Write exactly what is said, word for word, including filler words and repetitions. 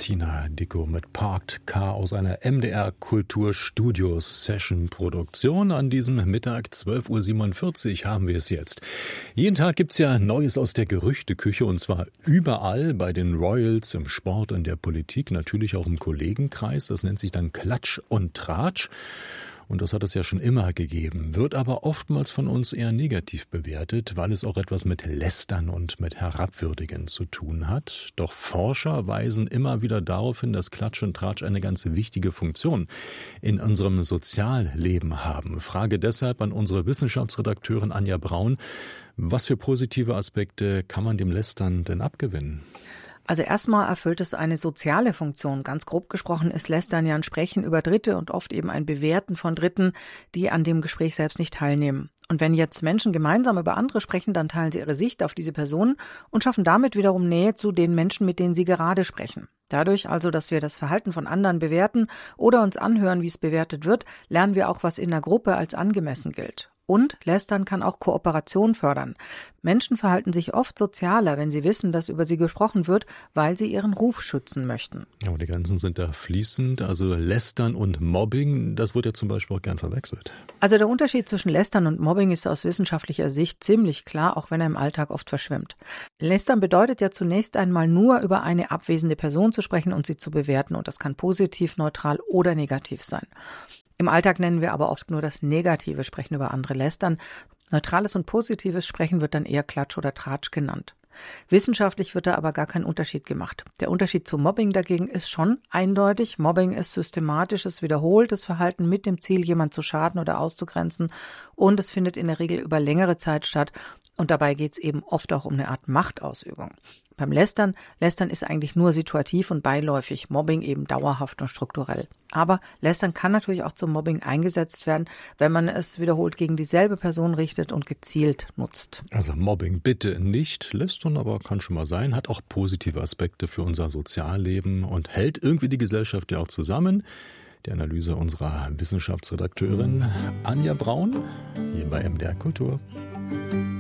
Tina Dickow mit Parked Car aus einer M D R Kulturstudio Session Produktion. An diesem Mittag zwölf Uhr siebenundvierzig haben wir es jetzt. Jeden Tag gibt's ja Neues aus der Gerüchteküche, und zwar überall, bei den Royals, im Sport, in der Politik, natürlich auch im Kollegenkreis. Das nennt sich dann Klatsch und Tratsch. Und das hat es ja schon immer gegeben, wird aber oftmals von uns eher negativ bewertet, weil es auch etwas mit Lästern und mit Herabwürdigen zu tun hat. Doch Forscher weisen immer wieder darauf hin, dass Klatsch und Tratsch eine ganz wichtige Funktion in unserem Sozialleben haben. Frage deshalb an unsere Wissenschaftsredakteurin Anja Braun: Was für positive Aspekte kann man dem Lästern denn abgewinnen? Also erstmal erfüllt es eine soziale Funktion. Ganz grob gesprochen ist Lästern ja ein Sprechen über Dritte und oft eben ein Bewerten von Dritten, die an dem Gespräch selbst nicht teilnehmen. Und wenn jetzt Menschen gemeinsam über andere sprechen, dann teilen sie ihre Sicht auf diese Personen und schaffen damit wiederum Nähe zu den Menschen, mit denen sie gerade sprechen. Dadurch also, dass wir das Verhalten von anderen bewerten oder uns anhören, wie es bewertet wird, lernen wir auch, was in der Gruppe als angemessen gilt. Und Lästern kann auch Kooperation fördern. Menschen verhalten sich oft sozialer, wenn sie wissen, dass über sie gesprochen wird, weil sie ihren Ruf schützen möchten. Ja, aber die Grenzen sind da fließend. Also Lästern und Mobbing, das wird ja zum Beispiel auch gern verwechselt. Also der Unterschied zwischen Lästern und Mobbing ist aus wissenschaftlicher Sicht ziemlich klar, auch wenn er im Alltag oft verschwimmt. Lästern bedeutet ja zunächst einmal nur, über eine abwesende Person zu sprechen und sie zu bewerten. Und das kann positiv, neutral oder negativ sein. Im Alltag nennen wir aber oft nur das negative Sprechen über andere Lästern. Neutrales und positives Sprechen wird dann eher Klatsch oder Tratsch genannt. Wissenschaftlich wird da aber gar kein Unterschied gemacht. Der Unterschied zu Mobbing dagegen ist schon eindeutig. Mobbing ist systematisches, wiederholtes Verhalten mit dem Ziel, jemand zu schaden oder auszugrenzen. Und es findet in der Regel über längere Zeit statt. Und dabei geht es eben oft auch um eine Art Machtausübung. Beim Lästern, Lästern ist eigentlich nur situativ und beiläufig, Mobbing eben dauerhaft und strukturell. Aber Lästern kann natürlich auch zum Mobbing eingesetzt werden, wenn man es wiederholt gegen dieselbe Person richtet und gezielt nutzt. Also Mobbing bitte nicht, Lästern aber kann schon mal sein, hat auch positive Aspekte für unser Sozialleben und hält irgendwie die Gesellschaft ja auch zusammen. Die Analyse unserer Wissenschaftsredakteurin Anja Braun hier bei M D R Kultur.